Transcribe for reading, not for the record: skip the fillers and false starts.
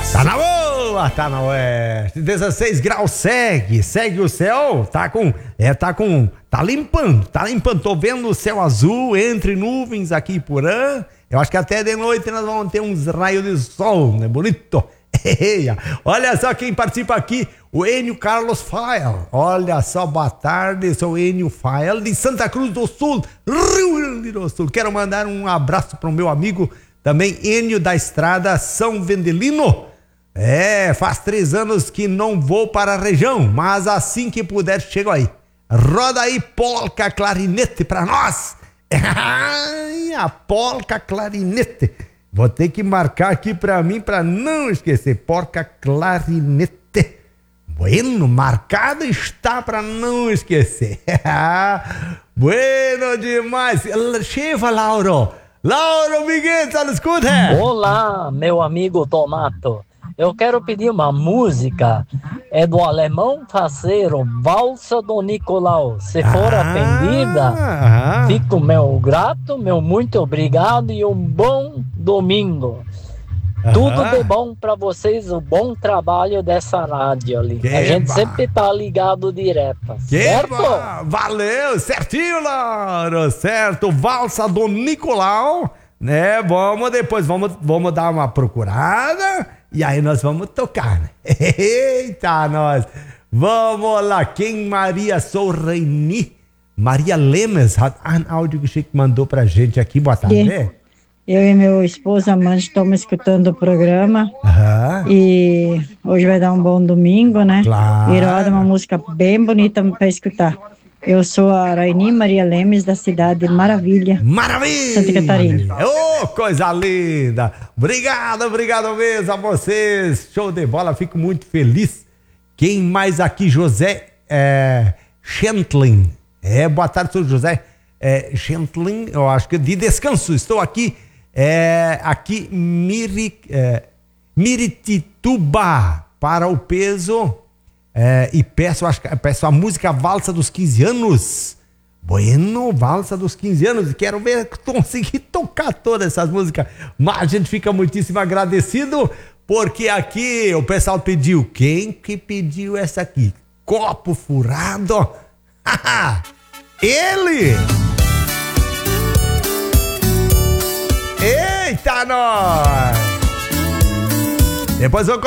Tá na boa, tá na oeste. 16 graus, segue o céu, tá limpando. Tô vendo o céu azul entre nuvens aqui em Porã. Eu acho que até de noite nós vamos ter uns raios de sol, né? Bonito. Olha só quem participa aqui, o Enio Carlos Fael. Olha só, boa tarde, sou o Enio Fael de Santa Cruz do Sul, Rio Grande do Sul. Quero mandar um abraço para o meu amigo também, Enio da Estrada São Vendelino. Faz 3 anos que não vou para a região, mas assim que puder chego aí. Roda aí polca clarinete para nós. A polca clarinete. Vou ter que marcar aqui pra mim pra não esquecer. Polca clarinete. Bueno, marcado está pra não esquecer. Bueno demais. Chega, Lauro. Lauro Miguel, tá no escuta? Olá, meu amigo Tomato. Eu quero pedir uma música. É do Alemão Faceiro, Valsa do Nicolau. Se for atendida, fico meu grato, meu muito obrigado e um bom domingo. Tudo de bom pra vocês, o bom trabalho dessa rádio ali. A gente sempre tá ligado direto, certo? Valeu, certinho, Lauro, certo. Valsa do Nicolau, né? Vamos dar uma procurada. E aí nós vamos tocar, né? Eita, nós! Vamos lá, quem Maria Sorreini? Maria Lemes, um áudio que o Chico mandou pra gente aqui, boa tarde. Eu e meu esposo amante estamos escutando o programa. E hoje vai dar um bom domingo, né? Claro. E roda uma música bem bonita pra escutar. Eu sou a Raini Maria Lemes, da cidade de Maravilha, Santa Catarina. Coisa linda! Obrigado mesmo a vocês. Show de bola, fico muito feliz. Quem mais aqui? José Schentlin. Boa tarde, sou José Schentlin, eu acho que de descanso. Estou aqui, Miritituba, para o peso. E peço a música Valsa dos 15 anos. Bueno, Valsa dos 15 anos. Quero ver conseguir tocar todas essas músicas. Mas a gente fica muitíssimo agradecido, porque aqui o pessoal pediu. Quem que pediu essa aqui? Copo Furado. Ele! Eita, nós! Depois vou